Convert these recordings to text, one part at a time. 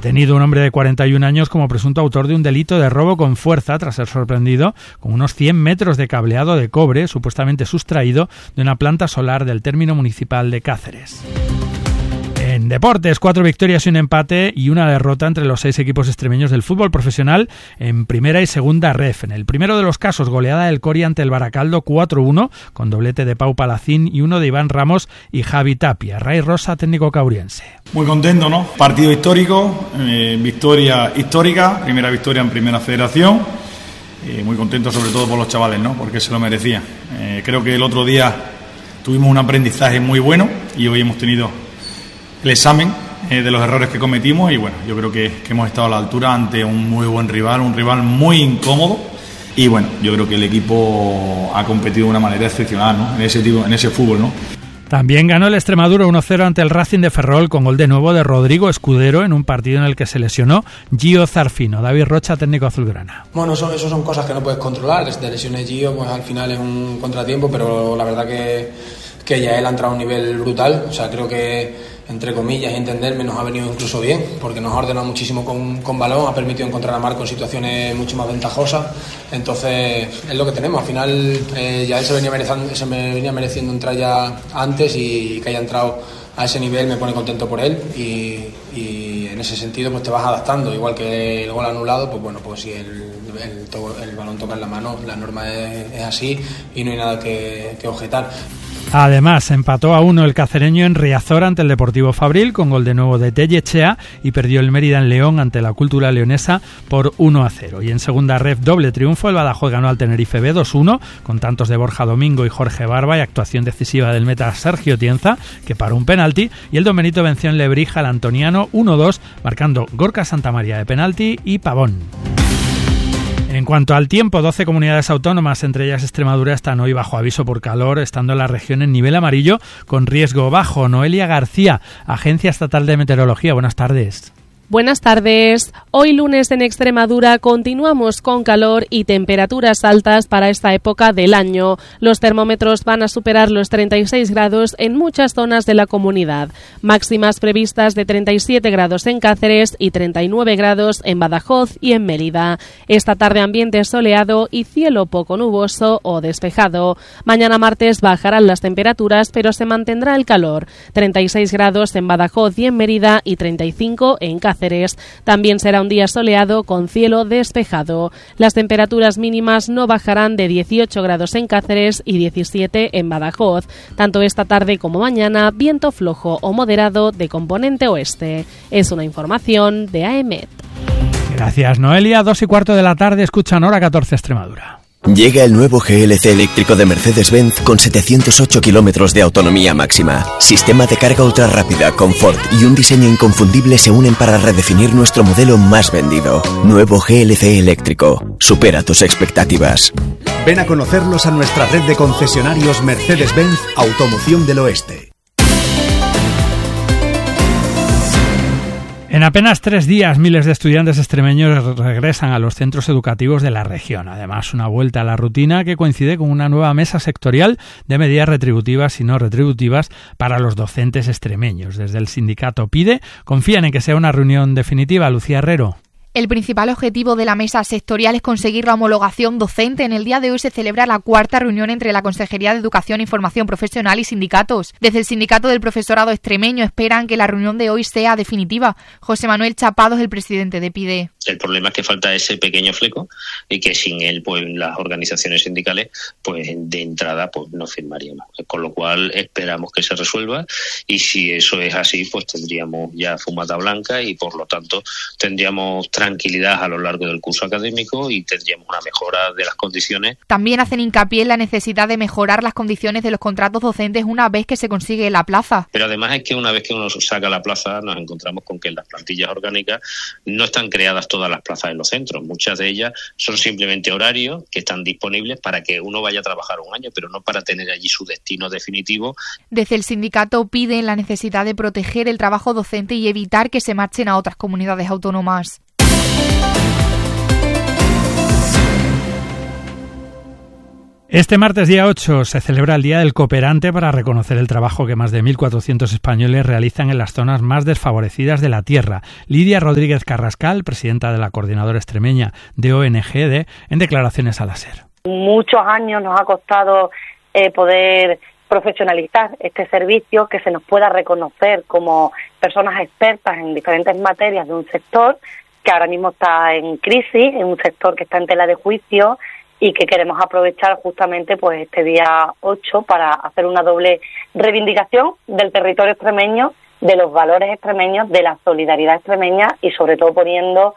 Detenido un hombre de 41 años como presunto autor de un delito de robo con fuerza tras ser sorprendido con unos 100 metros de cableado de cobre supuestamente sustraído de una planta solar del término municipal de Cáceres. En deportes, 4 victorias y un empate y una derrota entre los 6 equipos extremeños del fútbol profesional en primera y segunda ref. En el primero de los casos, goleada del Coria ante el Baracaldo 4-1, con doblete de Pau Palacín y uno de Iván Ramos y Javi Tapia. Ray Rosa, técnico cauriense. Muy contento, ¿no? Partido histórico, victoria histórica, primera victoria en primera federación. Muy contento sobre todo por los chavales, ¿no? Porque se lo merecían. Creo que el otro día tuvimos un aprendizaje muy bueno y hoy hemos tenido el examen de los errores que cometimos y bueno, yo creo que hemos estado a la altura ante un muy buen rival, un rival muy incómodo y bueno, yo creo que el equipo ha competido de una manera excepcional, ¿no? En ese fútbol, ¿no? También ganó el Extremadura 1-0 ante el Racing de Ferrol con gol de nuevo de Rodrigo Escudero en un partido en el que se lesionó Gio Zarfino. David Rocha, técnico azulgrana. Bueno, eso son cosas que no puedes controlar. Si te lesiones Gio, pues al final es un contratiempo, pero la verdad que ya él ha entrado a un nivel brutal. O sea, creo que entre comillas y entenderme nos ha venido incluso bien, porque nos ha ordenado muchísimo con balón, ha permitido encontrar a Marco en situaciones mucho más ventajosas. Entonces es lo que tenemos. Al final ya él se me venía mereciendo entrar ya antes y que haya entrado a ese nivel me pone contento por él y en ese sentido pues te vas adaptando. Igual que el gol anulado, pues bueno, pues si el balón toca en la mano, la norma es así y no hay nada que objetar. Además, empató a 1 el cacereño en Riazor ante el Deportivo Fabril con gol de nuevo de Tellechea y perdió el Mérida en León ante la Cultura Leonesa por 1-0. Y en segunda ref doble triunfo, el Badajoz ganó al Tenerife B 2-1 con tantos de Borja Domingo y Jorge Barba y actuación decisiva del meta Sergio Tienza que paró un penalti y el Domenito venció en Lebrija al Antoniano 1-2 marcando Gorka Santamaría de penalti y Pavón. En cuanto al tiempo, 12 comunidades autónomas, entre ellas Extremadura, están hoy bajo aviso por calor, estando la región en nivel amarillo con riesgo bajo. Noelia García, Agencia Estatal de Meteorología, buenas tardes. Buenas tardes. Hoy lunes en Extremadura continuamos con calor y temperaturas altas para esta época del año. Los termómetros van a superar los 36 grados en muchas zonas de la comunidad. Máximas previstas de 37 grados en Cáceres y 39 grados en Badajoz y en Mérida. Esta tarde ambiente soleado y cielo poco nuboso o despejado. Mañana martes bajarán las temperaturas pero se mantendrá el calor. 36 grados en Badajoz y en Mérida y 35 en Cáceres. También será un día soleado con cielo despejado. Las temperaturas mínimas no bajarán de 18 grados en Cáceres y 17 en Badajoz. Tanto esta tarde como mañana, viento flojo o moderado de componente oeste. Es una información de AEMET. Gracias, Noelia. 2:15 de la tarde, escuchan Hora 14 Extremadura. Llega el nuevo GLC eléctrico de Mercedes-Benz con 708 kilómetros de autonomía máxima. Sistema de carga ultra rápida, confort y un diseño inconfundible se unen para redefinir nuestro modelo más vendido. Nuevo GLC eléctrico. Supera tus expectativas. Ven a conocerlos a nuestra red de concesionarios Mercedes-Benz Automoción del Oeste. En apenas 3 días, miles de estudiantes extremeños regresan a los centros educativos de la región. Además, una vuelta a la rutina que coincide con una nueva mesa sectorial de medidas retributivas y no retributivas para los docentes extremeños. Desde el sindicato PIDE confían en que sea una reunión definitiva. Lucía Herrero. El principal objetivo de la mesa sectorial es conseguir la homologación docente. En el día de hoy se celebra la 4ª reunión entre la Consejería de Educación e Formación Profesional y sindicatos. Desde el Sindicato del Profesorado Extremeño esperan que la reunión de hoy sea definitiva. José Manuel Chapado es el presidente de PIDE. El problema es que falta ese pequeño fleco y que sin él pues las organizaciones sindicales pues de entrada pues no firmaríamos. Con lo cual esperamos que se resuelva y si eso es así pues tendríamos ya fumata blanca y por lo tanto tendríamos tranquilidad a lo largo del curso académico y tendríamos una mejora de las condiciones. También hacen hincapié en la necesidad de mejorar las condiciones de los contratos docentes una vez que se consigue la plaza. Pero además es que una vez que uno saca la plaza nos encontramos con que en las plantillas orgánicas no están creadas todas las plazas en los centros. Muchas de ellas son simplemente horarios que están disponibles para que uno vaya a trabajar un año, pero no para tener allí su destino definitivo. Desde el sindicato piden la necesidad de proteger el trabajo docente y evitar que se marchen a otras comunidades autónomas. Este martes día 8 se celebra el Día del Cooperante para reconocer el trabajo que más de 1.400 españoles realizan en las zonas más desfavorecidas de la tierra. Lidia Rodríguez Carrascal, presidenta de la Coordinadora Extremeña de ONGD, en declaraciones a la SER. Muchos años nos ha costado poder profesionalizar este servicio, que se nos pueda reconocer como personas expertas en diferentes materias de un sector que ahora mismo está en crisis, en un sector que está en tela de juicio, y que queremos aprovechar justamente pues este día 8 para hacer una doble reivindicación del territorio extremeño, de los valores extremeños, de la solidaridad extremeña y sobre todo poniendo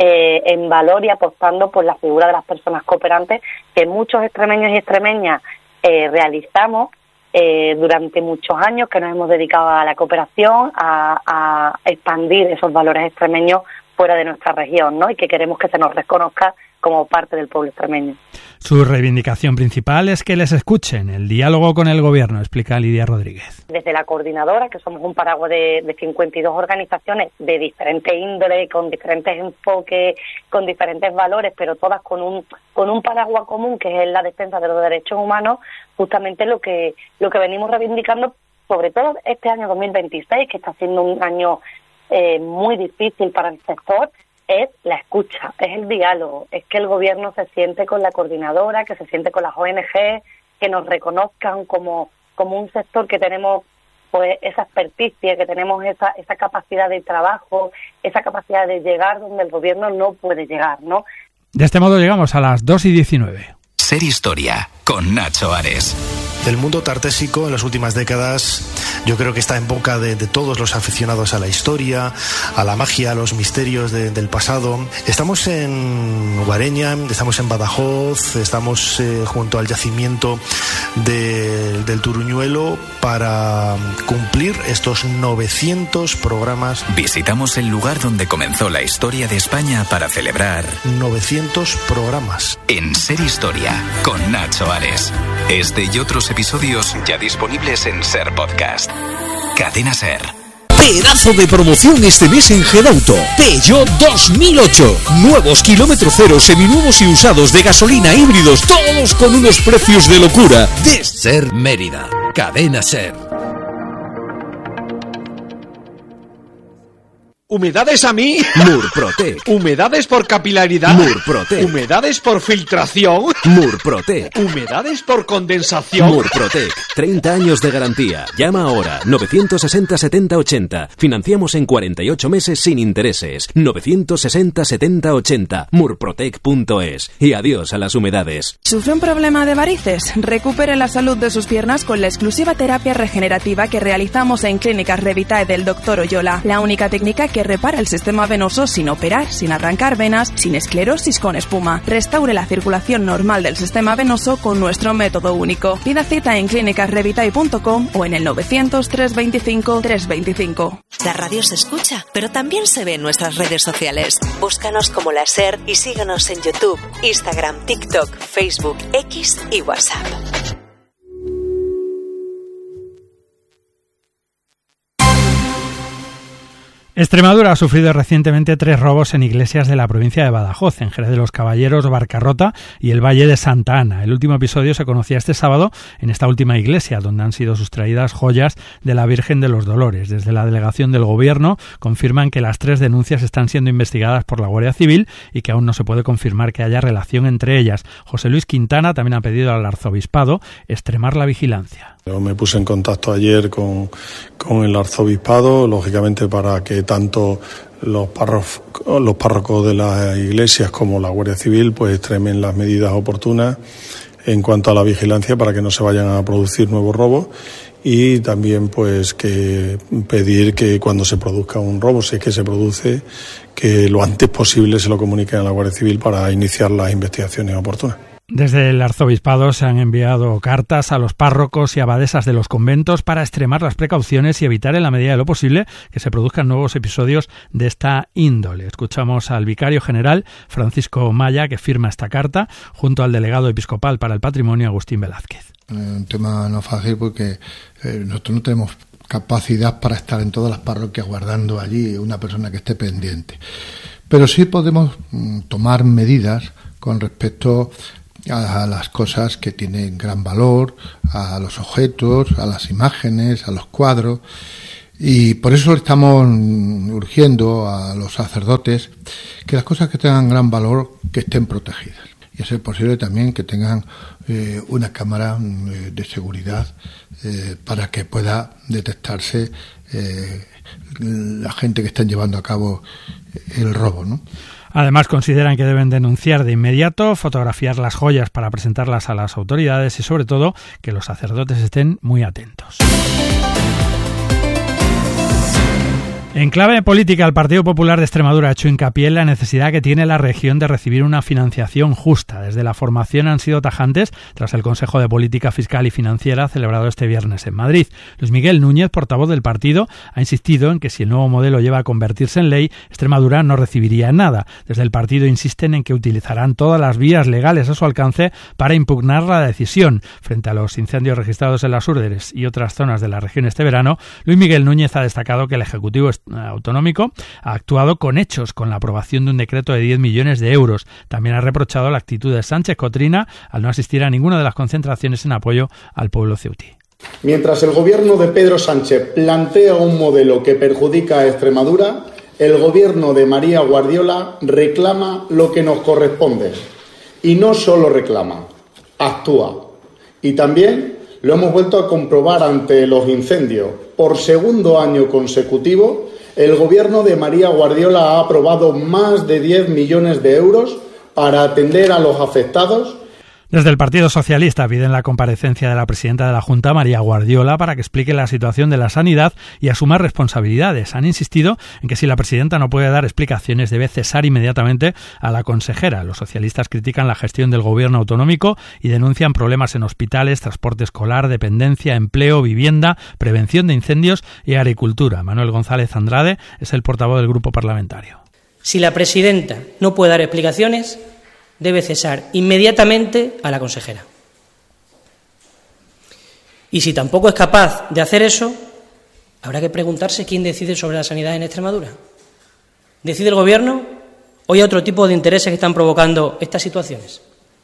en valor y apostando por la figura de las personas cooperantes que muchos extremeños y extremeñas realizamos durante muchos años, que nos hemos dedicado a la cooperación, a expandir esos valores extremeños fuera de nuestra región, ¿no? Y que queremos que se nos reconozca como parte del pueblo extremeño. Su reivindicación principal es que les escuchen, el diálogo con el gobierno, explica Lidia Rodríguez. Desde la coordinadora, que somos un paraguas de 52 organizaciones de diferentes índoles, con diferentes enfoques, con diferentes valores, pero todas con un paraguas común, que es la defensa de los derechos humanos, justamente lo que venimos reivindicando, sobre todo este año 2026, que está siendo un año muy difícil para el sector, es la escucha, es el diálogo, es que el gobierno se siente con la coordinadora, que se siente con las ONG, que nos reconozcan como un sector que tenemos pues esa experticia, que tenemos esa capacidad de trabajo, esa capacidad de llegar donde el gobierno no puede llegar, ¿no? De este modo llegamos a las 2:19. Ser Historia, con Nacho Ares. El mundo tartésico en las últimas décadas yo creo que está en boca de todos los aficionados a la historia, a la magia, a los misterios del pasado. Estamos en Guareña, estamos en Badajoz, estamos junto al yacimiento del Turuñuelo para cumplir estos 900 programas. Visitamos el lugar donde comenzó la historia de España para celebrar 900 programas. En Ser Historia, con Nacho Ares. Este y otros episodios ya disponibles en Ser Podcast. Cadena Ser. Pedazo de promoción este mes en Gedauto. Peugeot 2008. Nuevos kilómetro cero, seminuevos y usados de gasolina, híbridos, todos con unos precios de locura. De Ser Mérida. Cadena Ser. ¿Humedades a mí? Murprotec. ¿Humedades por capilaridad? Murprotec. ¿Humedades por filtración? Murprotec. ¿Humedades por condensación? Murprotec. 30 años de garantía. Llama ahora. 960 70 80. Financiamos en 48 meses sin intereses. 960 70 80. Murprotec.es. Y adiós a las humedades. ¿Sufre un problema de varices? Recupere la salud de sus piernas con la exclusiva terapia regenerativa que realizamos en Clínicas Revitae del Dr. Oyola. La única técnica que repara el sistema venoso sin operar, sin arrancar venas, sin esclerosis con espuma. Restaure la circulación normal del sistema venoso con nuestro método único. Pida cita en clínicasrevitae.com o en el 900 325 325. La radio se escucha, pero también se ve en nuestras redes sociales. Búscanos como La Ser y síguenos en YouTube, Instagram, TikTok, Facebook, X y WhatsApp. Extremadura ha sufrido recientemente 3 robos en iglesias de la provincia de Badajoz, en Jerez de los Caballeros, Barcarrota y el Valle de Santa Ana. El último episodio se conocía este sábado en esta última iglesia, donde han sido sustraídas joyas de la Virgen de los Dolores. Desde la delegación del Gobierno confirman que las 3 denuncias están siendo investigadas por la Guardia Civil y que aún no se puede confirmar que haya relación entre ellas. José Luis Quintana también ha pedido al Arzobispado extremar la vigilancia. Yo me puse en contacto ayer con el arzobispado, lógicamente para que tanto los párrocos de las iglesias como la Guardia Civil pues extremen las medidas oportunas en cuanto a la vigilancia para que no se vayan a producir nuevos robos, y también pues que pedir que cuando se produzca un robo, si es que se produce, que lo antes posible se lo comuniquen a la Guardia Civil para iniciar las investigaciones oportunas. Desde el arzobispado se han enviado cartas a los párrocos y abadesas de los conventos para extremar las precauciones y evitar en la medida de lo posible que se produzcan nuevos episodios de esta índole. Escuchamos al vicario general Francisco Maya, que firma esta carta, junto al delegado episcopal para el patrimonio Agustín Velázquez. Un tema no fácil porque nosotros no tenemos capacidad para estar en todas las parroquias guardando allí una persona que esté pendiente. Pero sí podemos tomar medidas con respecto a las cosas que tienen gran valor, a los objetos, a las imágenes, a los cuadros. Y por eso estamos urgiendo a los sacerdotes que las cosas que tengan gran valor que estén protegidas. Y a ser posible también que tengan una cámara de seguridad para que pueda detectarse la gente que están llevando a cabo el robo, ¿no? Además, consideran que deben denunciar de inmediato, fotografiar las joyas para presentarlas a las autoridades y, sobre todo, que los sacerdotes estén muy atentos. En clave política, el Partido Popular de Extremadura ha hecho hincapié en la necesidad que tiene la región de recibir una financiación justa. Desde la formación han sido tajantes tras el Consejo de Política Fiscal y Financiera celebrado este viernes en Madrid. Luis Miguel Núñez, portavoz del partido, ha insistido en que si el nuevo modelo lleva a convertirse en ley, Extremadura no recibiría nada. Desde el partido insisten en que utilizarán todas las vías legales a su alcance para impugnar la decisión. Frente a los incendios registrados en las Urdes y otras zonas de la región este verano, Luis Miguel Núñez ha destacado que el Ejecutivo autonómico ha actuado con hechos, con la aprobación de un decreto de 10 millones de euros. También ha reprochado la actitud de Sánchez Cotrina al no asistir a ninguna de las concentraciones en apoyo al pueblo ceutí. Mientras el gobierno de Pedro Sánchez plantea un modelo que perjudica a Extremadura, el gobierno de María Guardiola reclama lo que nos corresponde. Y no solo reclama, actúa. Y también lo hemos vuelto a comprobar ante los incendios. Por segundo año consecutivo, el gobierno de María Guardiola ha aprobado más de 10 millones de euros para atender a los afectados. Desde el Partido Socialista piden la comparecencia de la presidenta de la Junta, María Guardiola, para que explique la situación de la sanidad y asuma responsabilidades. Han insistido en que si la presidenta no puede dar explicaciones, debe cesar inmediatamente a la consejera. Los socialistas critican la gestión del gobierno autonómico y denuncian problemas en hospitales, transporte escolar, dependencia, empleo, vivienda, prevención de incendios y agricultura. Manuel González Andrade es el portavoz del grupo parlamentario. Si la presidenta no puede dar explicaciones, debe cesar inmediatamente a la consejera. Y si tampoco es capaz de hacer eso, habrá que preguntarse quién decide sobre la sanidad en Extremadura. ¿Decide el gobierno o hay otro tipo de intereses que están provocando estas situaciones?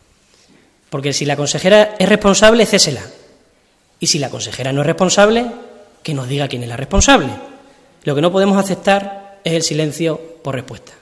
Porque si la consejera es responsable, césela. Y si la consejera no es responsable, que nos diga quién es la responsable. Lo que no podemos aceptar es el silencio por respuesta.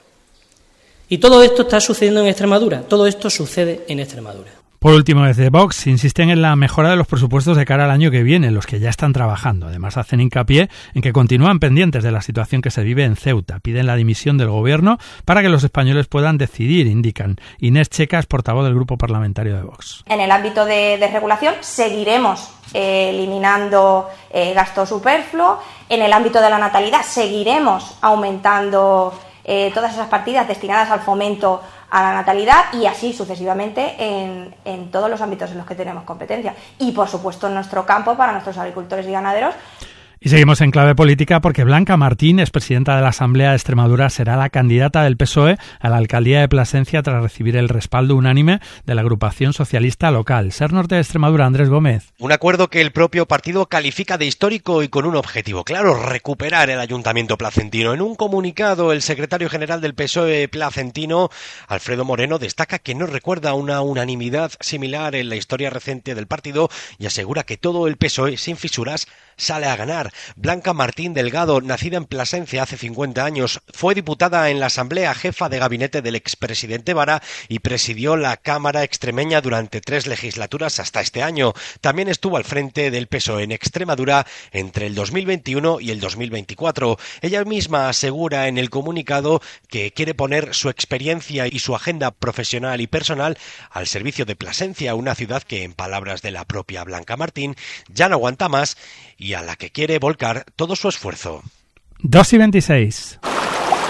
Y todo esto está sucediendo en Extremadura, todo esto sucede en Extremadura. Por último, desde Vox insisten en la mejora de los presupuestos de cara al año que viene, los que ya están trabajando. Además, hacen hincapié en que continúan pendientes de la situación que se vive en Ceuta. Piden la dimisión del gobierno para que los españoles puedan decidir, indican. Inés Checa es portavoz del grupo parlamentario de Vox. En el ámbito de regulación seguiremos eliminando gasto superfluo. En el ámbito de la natalidad seguiremos aumentando todas esas partidas destinadas al fomento a la natalidad y así sucesivamente en todos los ámbitos en los que tenemos competencia. Y, por supuesto, en nuestro campo, para nuestros agricultores y ganaderos. Y seguimos en clave política porque Blanca Martín, expresidenta de la Asamblea de Extremadura, será la candidata del PSOE a la alcaldía de Plasencia tras recibir el respaldo unánime de la agrupación socialista local. Ser Norte de Extremadura, Andrés Gómez. Un acuerdo que el propio partido califica de histórico y con un objetivo claro: recuperar el ayuntamiento placentino. En un comunicado, el secretario general del PSOE placentino, Alfredo Moreno, destaca que no recuerda una unanimidad similar en la historia reciente del partido y asegura que todo el PSOE, sin fisuras, sale a ganar. Blanca Martín Delgado, nacida en Plasencia hace 50 años, fue diputada en la Asamblea, jefa de gabinete del expresidente Vara y presidió la Cámara extremeña durante 3 legislaturas hasta este año. También estuvo al frente del PSOE en Extremadura entre el 2021 y el 2024. Ella misma asegura en el comunicado que quiere poner su experiencia y su agenda profesional y personal al servicio de Plasencia, una ciudad que, en palabras de la propia Blanca Martín, ya no aguanta más y a la que quiere volcar todo su esfuerzo. 2:26.